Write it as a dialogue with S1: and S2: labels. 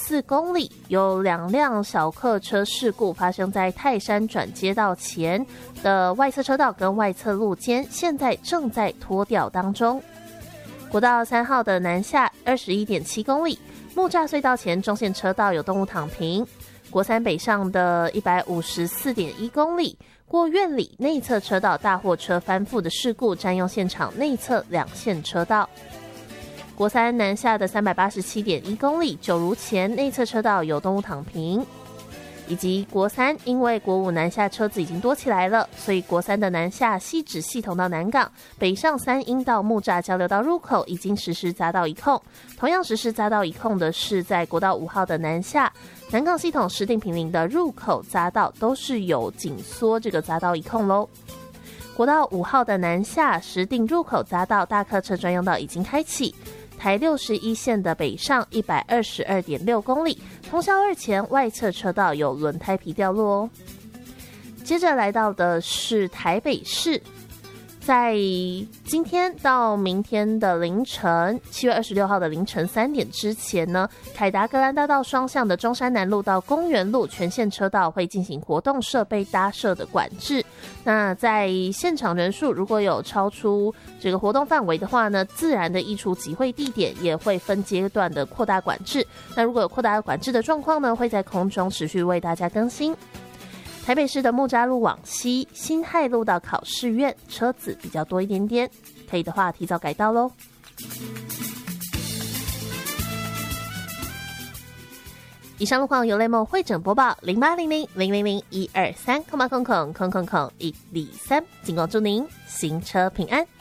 S1: 4公里，有2辆小客车事故发生在泰山转接道前的外侧车道跟外侧路肩，现在正在拖吊当中。国道3号的南下 21.7 公里，木栅隧道前中线车道有动物躺平。国3北上的 154.1 公里，过苑里内侧车道大货车翻覆的事故占用现场内侧2线车道。国3南下的 387.1 公里，九如前内侧车道有动物躺平。以及国3因为国5南下车子已经多起来了，所以国3的南下汐止系统到南港，北上3阴到木栅交流道入口已经实施匝道一控。同样实施匝道一控的是在国道5号的南下，南港系统石碇坪林的入口匝道都是有紧缩这个匝道一控咯。国道5号的南下石碇入口匝道大客车专用道已经开启。台61线的北上 122.6 公里，通霄2前外侧车道有轮胎皮掉落哦。接着来到的是台北市，在今天到明天的凌晨7月26号的凌晨3点之前呢，凯达格兰大道双向的中山南路到公园路全线车道会进行活动设备搭设的管制。那在现场人数如果有超出这个活动范围的话呢，自然的溢出集会地点也会分阶段的扩大管制。那如果有扩大管制的状况呢，会在空中持续为大家更新。台北市的木栅路往西，辛亥路到考试院车子比较多一点点，可以的话提早改道咯。以上路况由雷梦会诊播报0800000123，空123，仅供祝您行车平安。